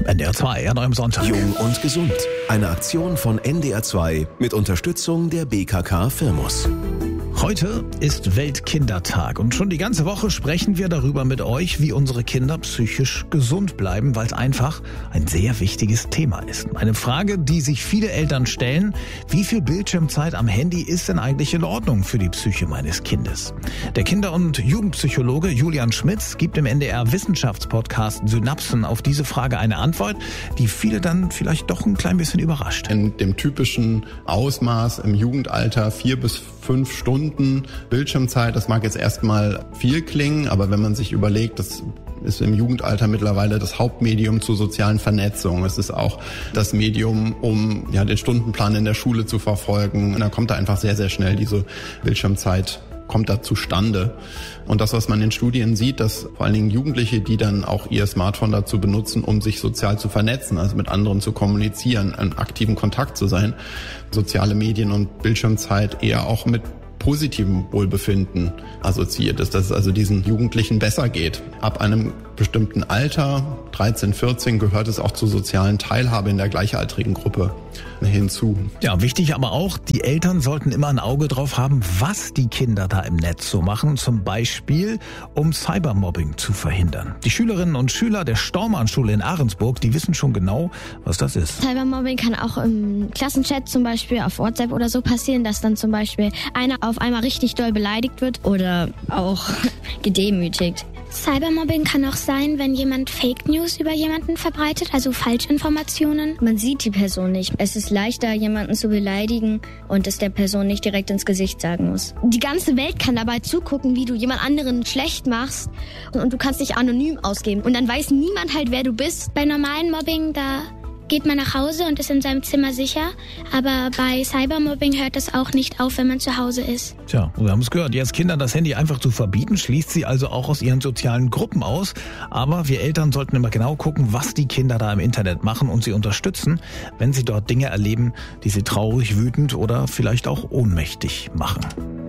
NDR 2 an eurem Sonntag. Jung und gesund. Eine Aktion von NDR 2 mit Unterstützung der BKK Firmus. Heute ist Weltkindertag und schon die ganze Woche sprechen wir darüber mit euch, wie unsere Kinder psychisch gesund bleiben, weil es einfach ein sehr wichtiges Thema ist. Eine Frage, die sich viele Eltern stellen: Wie viel Bildschirmzeit am Handy ist denn eigentlich in Ordnung für die Psyche meines Kindes? Der Kinder- und Jugendpsychologe Julian Schmitz gibt im NDR Wissenschaftspodcast Synapsen auf diese Frage eine Antwort, die viele dann vielleicht doch ein klein bisschen überrascht. In dem typischen Ausmaß im Jugendalter 4 bis 5 Stunden Bildschirmzeit, das mag jetzt erstmal viel klingen, aber wenn man sich überlegt, das ist im Jugendalter mittlerweile das Hauptmedium zur sozialen Vernetzung. Es ist auch das Medium, um den Stundenplan in der Schule zu verfolgen. Und dann kommt da einfach sehr, sehr schnell diese Bildschirmzeit kommt da zustande. Und das, was man in Studien sieht, dass vor allen Dingen Jugendliche, die dann auch ihr Smartphone dazu benutzen, um sich sozial zu vernetzen, also mit anderen zu kommunizieren, in aktiven Kontakt zu sein, soziale Medien und Bildschirmzeit eher auch mit positivem Wohlbefinden assoziiert ist, dass es also diesen Jugendlichen besser geht. Ab einem bestimmten Alter, 13, 14, gehört es auch zur sozialen Teilhabe in der gleichaltrigen Gruppe hinzu. Ja, wichtig aber auch, die Eltern sollten immer ein Auge drauf haben, was die Kinder da im Netz so machen, zum Beispiel um Cybermobbing zu verhindern. Die Schülerinnen und Schüler der Stormanschule in Ahrensburg, die wissen schon genau, was das ist. Cybermobbing kann auch im Klassenchat zum Beispiel auf WhatsApp oder so passieren, dass dann zum Beispiel einer auf einmal richtig doll beleidigt wird oder auch gedemütigt. Cybermobbing kann auch sein, wenn jemand Fake News über jemanden verbreitet, also Falschinformationen. Man sieht die Person nicht. Es ist leichter, jemanden zu beleidigen und es der Person nicht direkt ins Gesicht sagen muss. Die ganze Welt kann dabei zugucken, wie du jemand anderen schlecht machst und du kannst dich anonym ausgeben. Und dann weiß niemand halt, wer du bist. Bei normalen Mobbing, da geht man nach Hause und ist in seinem Zimmer sicher. Aber bei Cybermobbing hört das auch nicht auf, wenn man zu Hause ist. Tja, wir haben es gehört. Jetzt Kindern das Handy einfach zu verbieten, schließt sie also auch aus ihren sozialen Gruppen aus. Aber wir Eltern sollten immer genau gucken, was die Kinder da im Internet machen und sie unterstützen, wenn sie dort Dinge erleben, die sie traurig, wütend oder vielleicht auch ohnmächtig machen.